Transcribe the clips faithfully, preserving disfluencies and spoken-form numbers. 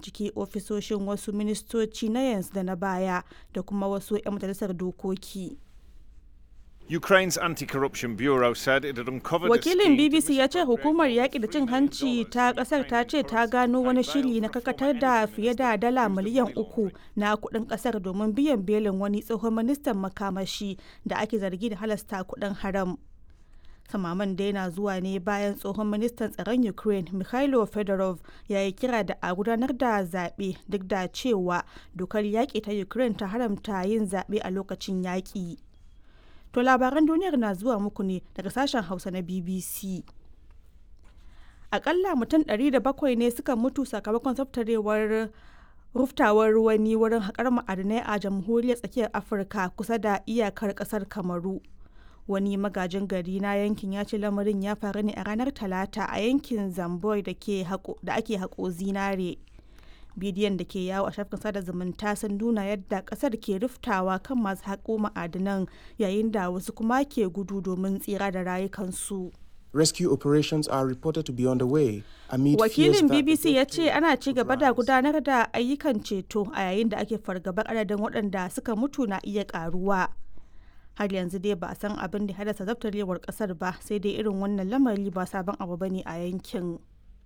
binciki ofisoshin wasu ministoci na yanzu da na baya da kuma wasu 'yan majalisar dokoki. Ukraine's Anti-Corruption Bureau said it had uncovered a Wakilin scheme B B to C ya ce misappropriate hukumar yaƙi da cin hanci ta ƙasar ta ce ta gano wani shiri na karkatar da fiye da dala miliyan uku na kuɗin ƙasar domin biyan belin wani tsohon ministan makamashi da ake zargi da halasta kuɗin haram. Samaman dai na zuwa ne bayan tsohon ministan tsaron Ukraine Mikhailo Fedorov ya yi kira da a gudanar da zaɓe duk da cewa dokar yaƙi ta Ukraine ta haramta yin zaɓe a lokacin yaƙi. To labaran duniyar na zuwa muku ne daga sashen Hausa na B B C. Akalla mutum ɗari da bakwai ne suka mutu sakamakon tsaftarewar ruftawar wani wurin haƙar ma'adinai a jamhuriyar tsakiyar Afirka kusa da iyakar ƙasar Kamaru. Wani magajin gari na yankin ya ce lamarin ya faru ne a ranar Talata a yankin Zamboi da ake haƙo zinare. Bidiyon da ke yawo a shafin sada zumunta sun nuna yadda kasar ke riftawa kan masu haƙo ma'adinan yayin da wasu kuma ke gudu domin tsira da rayukansu. Rescue operations are reported to be on the way. Wakilin B B C ya ce ana ci gaba da gudanar da ayyukan ceto a yayin da ake fargabar adadin waɗanda suka mutu na iya ƙaruwa. Har yanzu dai ba a san abin da haddasa zaftarewar ƙasar ba, sai dai irin wannan lamari ba sabon abu bane a yankin.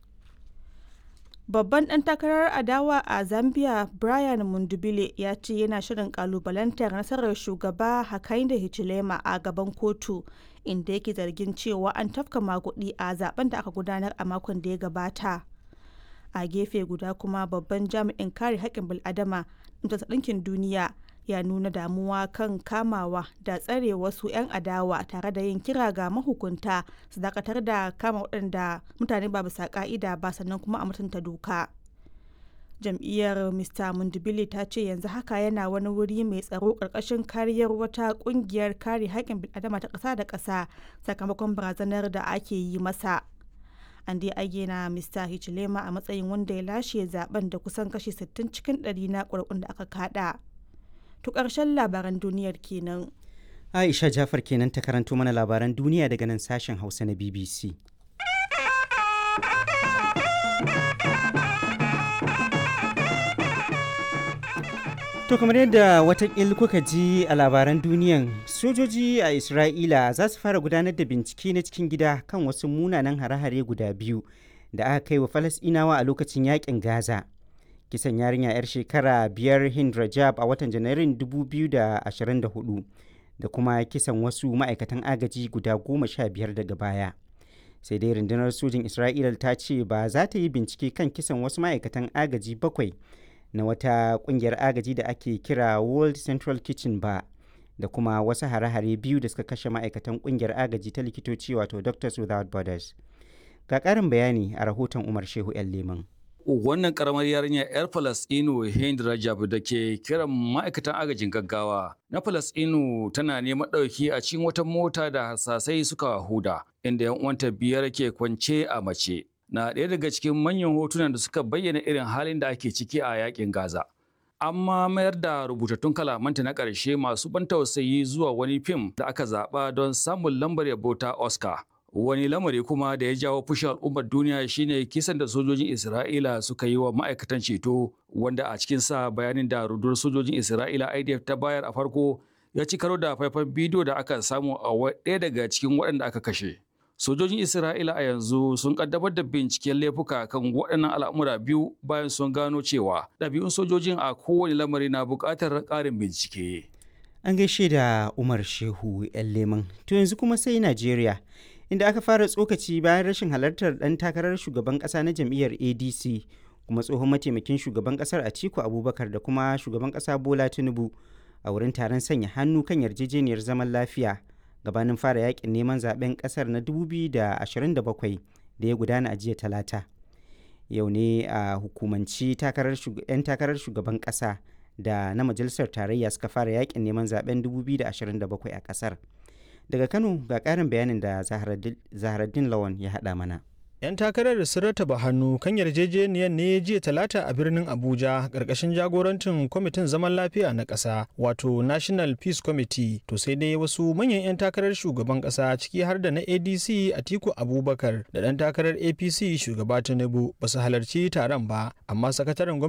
Babban ɗan takarar adawa a Zambia Brian Mundubile ya ce yana shirin kalubalantar nasarar shugaba Hakainde Hichilema a gaban kotu, inda yake zargin cewa an tafka maguɗi a zaben da aka gudanar a makon da ya gabata. A gefe guda kuma babban jami'in kare haƙƙin bil'adama na Ɗinkin Duniya ya nuna damuwa kan kamawa da tsare wasu 'yan adawa tare da yin kira ga mahukunta su dakatar da kama waɗanda mutane ba bisa ka'ida ba sannan kuma a mutunta doka. Jam'iyyar Mr Mundubile ta ce yanzu haka yana wani wuri mai tsaro ƙarƙashin kariyar wata ƙungiyar kare haƙƙin bil'adama ta ƙasa da ƙasa sakamakon barazanar da ake yi masa. An dai ayyana Mr Hichilema a matsayin wanda ya lashe zaben da kusan kashi sittin cikin ɗari na ƙuri'un da aka kada. To ƙarshen labaran duniyar kenan. Aisha Jafar kenan ta karanto mana labaran duniya daga nan sashen Hausa na B B C. To kamar yadda watakil kuka ji a labaran duniyan, sojoji a Isra'ila za su fara gudanar da bincike na cikin gida kan wasu munanan hare-hare guda biyu da aka kai wa Falasɗinawa a lokacin yakin Gaza. Kisan yarinya 'yar shekara biyar Hind Rajab a watan Janairun dubu biyu da ashirin da hudu da kuma kisan wasu ma'aikatan agaji guda goma sha biyar daga baya. Sai dai rundunar sojin Isra'ila ta ce ba za ta yi bincike kan kisan wasu ma'aikatan agaji bakwai na wata kungiyar agaji da ake kira World Central Kitchen ba, da kuma wasu hare-hare biyu da suka kashe ma'aikatan kungiyar agaji ta likitoci wato Doctors Without Borders. Ga ƙarin bayani a rahoton Umar Shehu 'yan Leman. Wannan karamar yarinya 'yar Falasɗinu Hind Rajab da ke kiran ma'aikatan agajin gaggawa na Falasɗinu tana neman ɗauki a cikin wata mota da harsasai suka huda, inda 'yan uwanta biyar ke kwance a mace. Na ɗaya daga cikin manyan hotunan da suka bayyana irin halin da ake ciki a yakin Gaza. Amma mayar da rubutattun kalamanta na ƙarshe masu ban tausayi zuwa wani fim da aka zaɓa don samun lambar yabo ta Oscar. Wani lamari kuma da ya jawo fushin al'ummar duniya shine kisan da sojojin Isra'ila suka yi wa ma'aikatan ceto, wanda a cikin sa bayanin da rundunar sojojin Isra'ila I D F ta bayar a farko ya ci karo da faifan bidiyo da aka samu a ɗaya daga cikin waɗanda aka kashe. Sojojin Isra'ila a yanzu sun kaddamar da binciken laifuka kan waɗannan al'amura biyu bayan sun gano cewa ɗabi'un sojojin a kowane lamari na buƙatar ƙarin bincike. An gaishe da Umar Shehu 'yan Leman. To yanzu kuma sai Najeriya, inda aka fara tsokaci bayan rashin halartar ɗan takarar shugaban ƙasa na jam'iyyar A D C kuma tsohon mataimakin shugaban ƙasar Atiku Abubakar da kuma shugaban ƙasa Bola Tinubu a wurin taron sanya hannu kan yarjejeniyar zaman lafiya gabanin fara yakin neman zaben ƙasar na dubu biyu da ashirin da bakwai da ya gudana a jiya Talata. Yau ne a hukumanci 'yan takarar shugaban ƙasa da na majalisar tarayya suka fara yakin neman zaben dubu biyu da ashirin da bakwai a ƙasar. Daga Kano ga ƙarin bayanin da Zaharaddin Lawan ya haɗa mana. 'Yan takarar sun rataba hannu kan yarjejeniyar ne jiya Talata a birnin Abuja ƙarƙashin jagorancin kwamitin zaman lafiya na ƙasa wato National Peace Committee. To sai dai wasu manyan 'yan takarar shugaban ƙasa ciki har da na A D C Atiku Abubakar da ɗan takarar A P C shugaba Tinubu ba su halarci taron ba, amma sakataren